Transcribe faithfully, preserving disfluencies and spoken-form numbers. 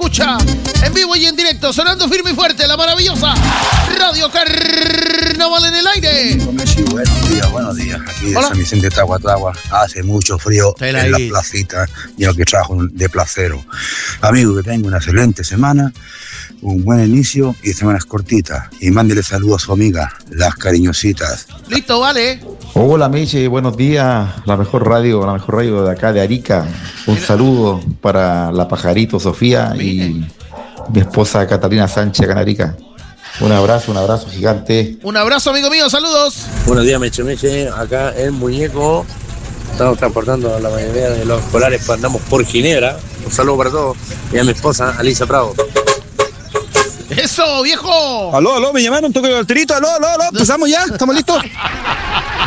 escucha en vivo y en directo, sonando firme y fuerte, la maravillosa Radio Carnaval en el aire. Sí, buenos días, buenos días. Aquí de San Vicente de Tahuatahua hace mucho frío en las placitas y lo que trajo de placero. Amigo, que tenga una excelente semana, un buen inicio y semanas cortitas. Y mándele saludos a su amiga, las cariñositas. Listo, vale. Hola Michi, buenos días, la mejor radio, la mejor radio de acá de Arica. Un Mira. saludo para la pajarito Sofía Mira. y mi esposa Catalina Sánchez acá en Arica. Un abrazo, un abrazo gigante. Un abrazo, amigo mío, saludos. Buenos días, Meche Meche, acá en Muñeco. Estamos transportando la mayoría de los escolares, pues andamos por Ginebra. Un saludo para todos. Y a mi esposa, Alicia Prado. ¡Eso, viejo! Aló, aló, me llamaron, toque el alterito. Aló, aló, aló, empezamos ya, ¿estamos listos?